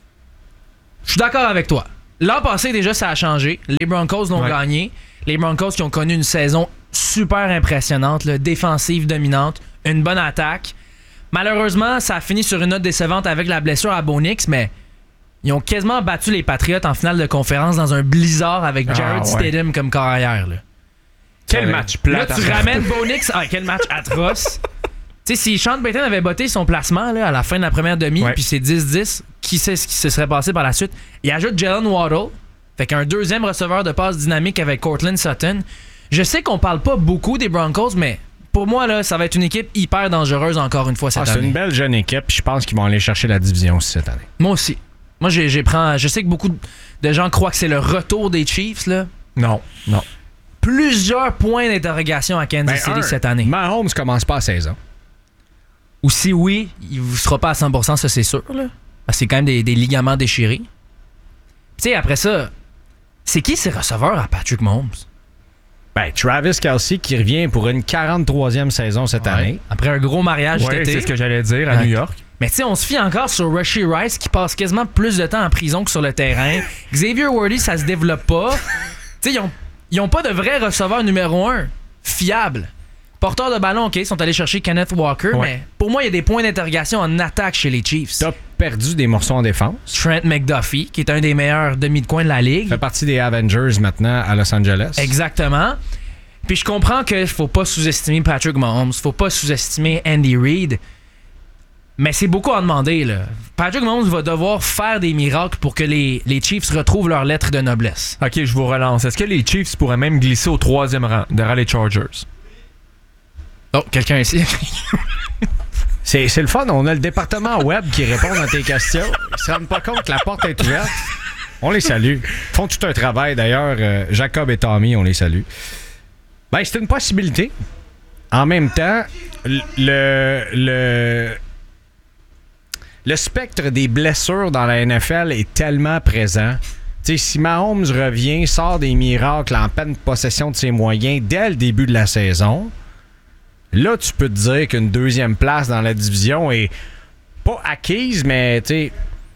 Je suis d'accord avec toi. L'an passé, déjà, ça a changé. Les Broncos l'ont ouais. gagné. Les Broncos qui ont connu une saison super impressionnante, là, défensive dominante, une bonne attaque. Malheureusement, ça a fini sur une note décevante avec la blessure à Bo Nix, mais ils ont quasiment battu les Patriots en finale de conférence dans un blizzard avec Jared ah, ouais. Stidham comme corps arrière. Là. Quel ouais. match plat. Là, tu ramènes Bo Nix. Ah, quel match atroce. Tu sais, si Sean Payton avait botté son placement là, à la fin de la première demi, ouais. puis c'est dix dix, qui sait ce qui se serait passé par la suite? Il ajoute Jalen Waddle, fait qu'un deuxième receveur de passe dynamique avec Courtland Sutton. Je sais qu'on parle pas beaucoup des Broncos, mais pour moi, là, ça va être une équipe hyper dangereuse encore une fois cette ah, année. C'est une belle jeune équipe, je pense qu'ils vont aller chercher la division aussi cette année. Moi aussi. Moi, j'ai, j'ai prends, je sais que beaucoup de gens croient que c'est le retour des Chiefs. Là. Non, non. Plusieurs points d'interrogation à Kansas ben, City un, cette année. Mahomes commence pas à seize ans. Ou si oui, il ne sera pas à cent pour cent, ça c'est sûr. Là. Parce que c'est quand même des, des ligaments déchirés. Tu sais, après ça, c'est qui ces receveurs à Patrick Mahomes? Ben, Travis Kelce qui revient pour une quarante-troisième saison cette ouais. année. Après un gros mariage ouais, cet été. C'est ce que j'allais dire à ouais. New York. Mais tu sais, on se fie encore sur Rashee Rice qui passe quasiment plus de temps en prison que sur le terrain. Xavier Worthy, ça se développe pas. Tu sais, ils ont, ils ont pas de vrai receveur numéro un fiable. Porteur de ballon, OK, ils sont allés chercher Kenneth Walker, ouais. mais pour moi, il y a des points d'interrogation en attaque chez les Chiefs. T'as perdu des morceaux en défense. Trent McDuffie, qui est un des meilleurs demi de coin de la ligue. Fait partie des Avengers maintenant à Los Angeles. Exactement. Puis je comprends qu'il faut pas sous-estimer Patrick Mahomes, faut pas sous-estimer Andy Reid, mais c'est beaucoup à demander, là. Patrick Mahomes va devoir faire des miracles pour que les, les Chiefs retrouvent leur lettre de noblesse. OK, je vous relance. Est-ce que les Chiefs pourraient même glisser au troisième rang derrière les Chargers? Oh, quelqu'un ici. c'est, c'est le fun, on a le département web qui répond à tes questions. Ils se rendent pas compte que la porte est ouverte. On les salue. Ils font tout un travail, d'ailleurs. Euh, Jacob et Tommy, on les salue. Ben, c'est une possibilité. En même temps, le, le, le spectre des blessures dans la N F L est tellement présent. T'sais, si Mahomes revient, sort des miracles en pleine possession de ses moyens dès le début de la saison, là, tu peux te dire qu'une deuxième place dans la division est pas acquise, mais tu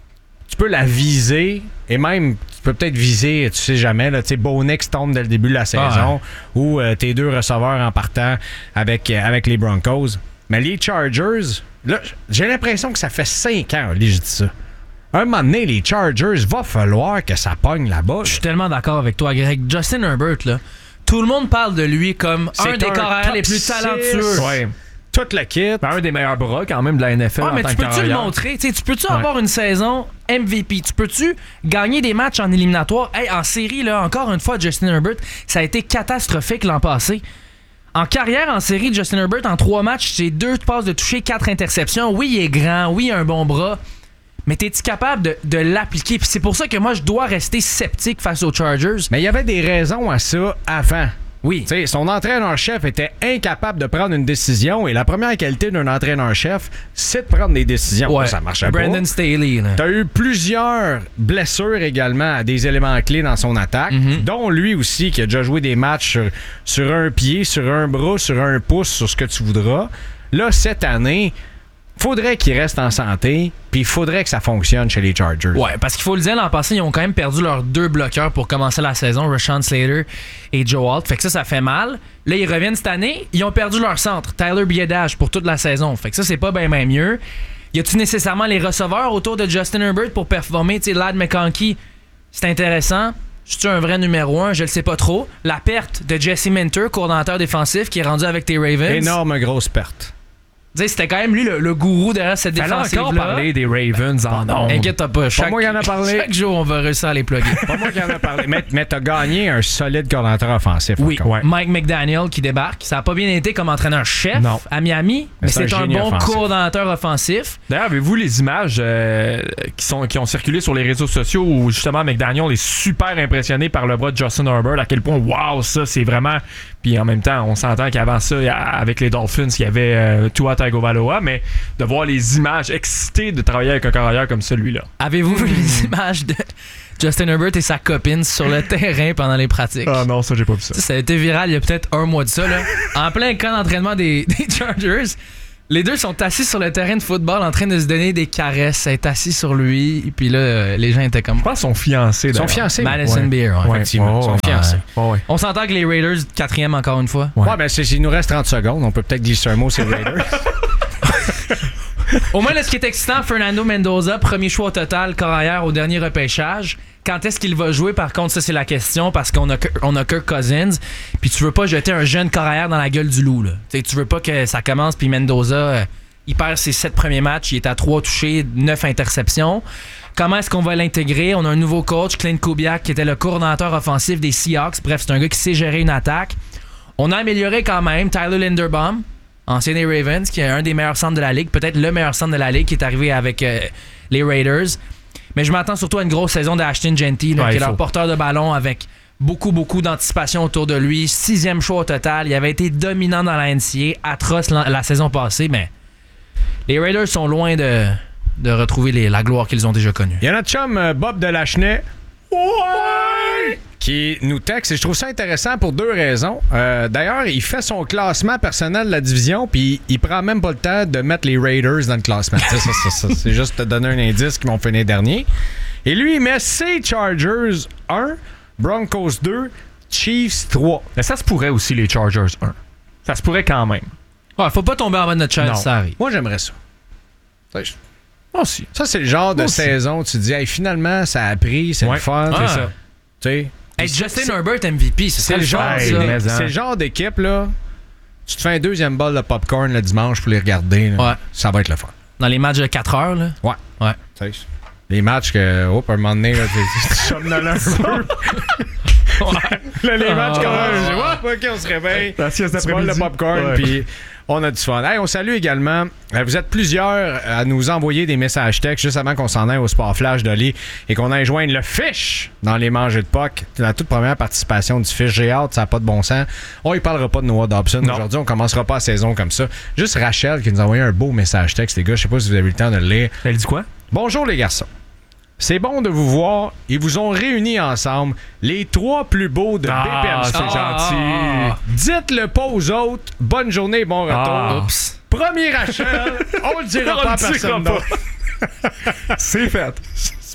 tu peux la viser et même tu peux peut-être viser, tu sais jamais, là, tu sais, Bo Nix tombe dès le début de la saison Ah. ou euh, tes deux receveurs en partant avec, euh, avec les Broncos. Mais les Chargers, là, j'ai l'impression que ça fait cinq ans, là, je dis ça. Un moment donné, les Chargers, va falloir que ça pogne là-bas. Je suis tellement d'accord avec toi, Greg. Justin Herbert, là, tout le monde parle de lui comme C'est un des un carrières top les plus six. talentueux. Ouais. Toute la kit. Ben, un des meilleurs bras quand même de la N F L Ah, en mais tant tu que peux-tu le carrière. montrer? T'sais, tu peux-tu Ouais. avoir une saison M V P? Tu peux-tu gagner des matchs en éliminatoire? Hey, en série, là, encore une fois, Justin Herbert, ça a été catastrophique l'an passé. En carrière, en série, Justin Herbert, en trois matchs, c'est deux passes de toucher, quatre interceptions. Oui, il est grand. Oui, il a un bon bras. Mais t'es-tu capable de, de l'appliquer? Puis c'est pour ça que moi, je dois rester sceptique face aux Chargers. Mais il y avait des raisons à ça avant. Oui. T'sais, son entraîneur-chef était incapable de prendre une décision et la première qualité d'un entraîneur-chef, c'est de prendre des décisions. Ouais. Ça marchait pas. Brandon Staley. là. T'as eu plusieurs blessures également à des éléments clés dans son attaque, Mm-hmm. dont lui aussi qui a déjà joué des matchs sur, sur un pied, sur un bras, sur un pouce, sur ce que tu voudras. Là, cette année, faudrait qu'il reste en santé, puis il faudrait que ça fonctionne chez les Chargers. Ouais, parce qu'il faut le dire, l'an passé, ils ont quand même perdu leurs deux bloqueurs pour commencer la saison, Rashawn Slater et Joe Alt. Fait que ça, ça fait mal. Là, ils reviennent cette année, ils ont perdu leur centre, Tyler Biadasz, pour toute la saison. Fait que ça, c'est pas bien ben mieux. Y a-tu nécessairement les receveurs autour de Justin Herbert pour performer? Tu sais, Ladd McConkey, c'est intéressant. C'est-tu un vrai numéro un? Je le sais pas trop. La perte de Jesse Minter, coordonnateur défensif, qui est rendu avec tes Ravens. Énorme grosse perte. Tu sais, c'était quand même lui le, le gourou derrière cette Fallait défensive-là. encore parler des Ravens en nom. Inquiète-toi pas. Chaque, moi qui en a parlé. Chaque jour, on va réussir à les plugger. Pas moi qui en a parlé. Mais, mais t'as gagné un solide coordinateur offensif. Oui, encore. Ouais. Mike McDaniel qui débarque. Ça n'a pas bien été comme entraîneur-chef Non. à Miami, mais, Mais c'est c'est un un, génie bon offensif. coordonnateur offensif. D'ailleurs, avez-vous les images euh, qui, sont, qui ont circulé sur les réseaux sociaux où justement McDaniel est super impressionné par le bras de Justin Herbert, à quel point, waouh, ça c'est vraiment. Puis en même temps, on s'entend qu'avant ça, avec les Dolphins, il y avait euh, Tua Tagovailoa, mais de voir les images excitées de travailler avec un carrière comme celui-là. Avez-vous vu les images de Justin Herbert et sa copine sur le terrain pendant les pratiques? Ah non, ça j'ai pas vu ça. Ça, ça a été viral il y a peut-être un mois de ça. Là. En plein camp d'entraînement des, des Chargers, les deux sont assis sur le terrain de football en train de se donner des caresses, être assis sur lui. Et puis là, euh, les gens étaient comme. Je pense qu'ils sont fiancés. Ils sont d'ailleurs. fiancés. Madison Ouais. Beer, ouais, Ouais, effectivement. ouais, Ils sont ouais, fiancés. ouais, ouais. On s'entend que les Raiders, quatrième encore une fois. Ouais, ben c'est, il nous reste trente secondes. On peut peut-être glisser un mot sur les Raiders. Au moins, là, ce qui est excitant, Fernando Mendoza, premier choix au total, carrière au dernier repêchage. Quand est-ce qu'il va jouer, par contre, ça c'est la question, parce qu'on a, on a Kirk Cousins, puis tu veux pas jeter un jeune carrière dans la gueule du loup. Là. T'sais, tu veux pas que ça commence, puis Mendoza, euh, il perd ses sept premiers matchs, il est à trois touchés, neuf interceptions. Comment est-ce qu'on va l'intégrer? On a un nouveau coach, Clint Kubiak, qui était le coordonnateur offensif des Seahawks. Bref, c'est un gars qui sait gérer une attaque. On a amélioré quand même Tyler Linderbaum, ancien des Ravens, qui est un des meilleurs centres de la ligue, peut-être le meilleur centre de la ligue, qui est arrivé avec euh, les Raiders. Mais je m'attends surtout à une grosse saison d'Ashton Genty, là, Ouais, qui est il leur faut. porteur de ballon avec beaucoup, beaucoup d'anticipation autour de lui. Sixième choix au total. Il avait été dominant dans la N C A A, atroce la, la saison passée, mais les Raiders sont loin de, de retrouver les- la gloire qu'ils ont déjà connue. Il y a notre chum euh, Bob Delachenay. Ouais! Qui nous texte et je trouve ça intéressant pour deux raisons. Euh, d'ailleurs, il fait son classement personnel de la division puis il prend même pas le temps de mettre les Raiders dans le classement. ça, ça, ça, ça, c'est juste te donner un indice qu'ils vont finir dernier. Et lui, il met ses Chargers un, Broncos deux, Chiefs trois. Mais ça se pourrait aussi, les Chargers un. Ça se pourrait quand même. Ouais, faut pas tomber en bas de notre chaise, Non. ça arrive. Moi, j'aimerais ça. Ça, je- Moi aussi. Ça, c'est le genre de Moi aussi. saison où tu te dis, hey, finalement, ça a pris, c'est Ouais. le fun. Ah. C'est ça. Tu sais. Hey, Puis Justin c'est- Herbert M V P, c'est, C'est ça le, genre, fun, Hey, ça. mais- c'est le genre d'équipe, là. Tu te fais un deuxième bol de popcorn le dimanche pour les regarder. là. Ouais. Ça va être le fun. Dans les matchs de quatre heures, là. Ouais. Ouais. Tu sais, les matchs que, oh, à un moment donné, là, tu tu somnolles un peu. Là, les matchs Ah. comme ça, ouais, ok, on se réveille. La sieste Tu bois le d'après-midi. popcorn, Ouais. puis on a du fun. Hey, on salue également. euh, Vous êtes plusieurs à nous envoyer des messages textes juste avant qu'on s'en aille au Sport Flash d'Oli et qu'on aille joindre le Fish dans les mangées de Puck. C'est la toute première participation du Fish. J'ai hâte, ça n'a pas de bon sens. On y parlera pas de Noah Dobson. Non. Aujourd'hui, on commencera pas la saison comme ça. Juste Rachel qui nous a envoyé un beau message texte, les gars. Je sais pas si vous avez eu le temps de le lire. Elle dit quoi? Bonjour les garçons. C'est bon de vous voir. Ils vous ont réunis ensemble, les trois plus beaux de Ah, B P M. c'est gentil. Dites-le pas aux autres. Bonne journée, bon retour. Ah. Oups. Premier Rachel, on le dira On pas à le dira personne pas. d'autre. C'est fait.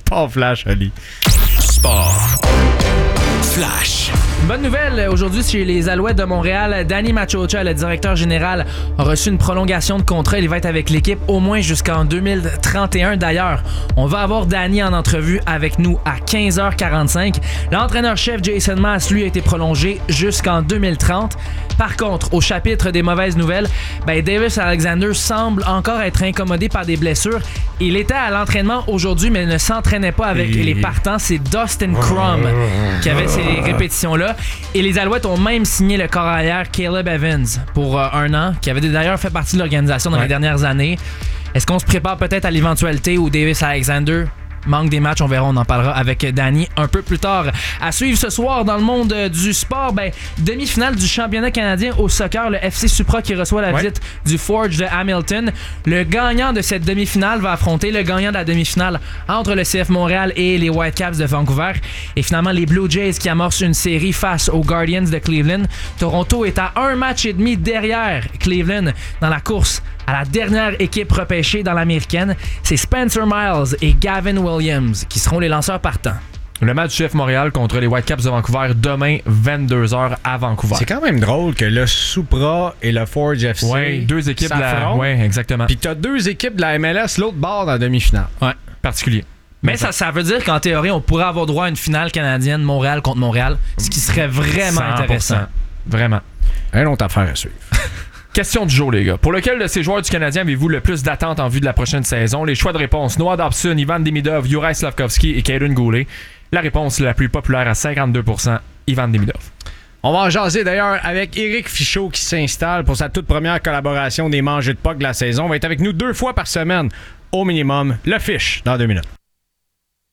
Sport Flash, Ali. Sport Flash. Bonne nouvelle, aujourd'hui chez les Alouettes de Montréal, Danny Machocha, le directeur général, a reçu une prolongation de contrat. Il va être avec l'équipe au moins jusqu'en deux mille trente et un. D'ailleurs, on va avoir Danny en entrevue avec nous à quinze heures quarante-cinq. L'entraîneur-chef Jason Maas, lui, a été prolongé jusqu'en deux mille trente. Par contre, au chapitre des mauvaises nouvelles, ben Davis Alexander semble encore être incommodé par des blessures. Il était à l'entraînement aujourd'hui, mais ne s'entraînait pas avec Et... les partants. C'est Dustin Crum qui avait ces répétitions-là. Et les Alouettes ont même signé le corps arrière Caleb Evans pour euh, un an, qui avait d'ailleurs fait partie de l'organisation dans ouais. les dernières années. Est-ce qu'on se prépare peut-être à l'éventualité où Davis Alexander manque des matchs? On verra, on en parlera avec Danny un peu plus tard. À suivre ce soir dans le monde du sport, ben, demi-finale du championnat canadien au soccer, le F C Supra qui reçoit la ouais. visite du Forge de Hamilton. Le gagnant de cette demi-finale va affronter le gagnant de la demi-finale entre le C F Montréal et les Whitecaps de Vancouver. Et finalement, les Blue Jays qui amorcent une série face aux Guardians de Cleveland. Toronto est à un match et demi derrière Cleveland dans la course à la dernière équipe repêchée dans l'américaine. C'est Spencer Miles et Gavin Williams qui seront les lanceurs partants. Le match du C F Montréal contre les Whitecaps de Vancouver demain, vingt-deux heures à Vancouver. C'est quand même drôle que le Supra et le Forge F C ouais, deux équipes de la... Ouais, exactement. Puis t'as deux équipes de la M L S, l'autre bord dans la demi-finale. Ouais, particulier. Mais ça, ça veut dire qu'en théorie, on pourrait avoir droit à une finale canadienne Montréal contre Montréal, ce qui serait vraiment cent pour cent intéressant. Vraiment. Un autre affaire à suivre. Question du jour, les gars. Pour lequel de ces joueurs du Canadien avez-vous le plus d'attentes en vue de la prochaine saison? Les choix de réponse: Noah Dobson, Ivan Demidov, Juraj Slafkovsky et Kaden Goulet. La réponse la plus populaire à cinquante-deux pour cent, Ivan Demidov. On va en jaser d'ailleurs avec Éric Fichaud qui s'installe pour sa toute première collaboration des Mangeux de Puck de la saison. Il va être avec nous deux fois par semaine au minimum. Le Fiche dans deux minutes.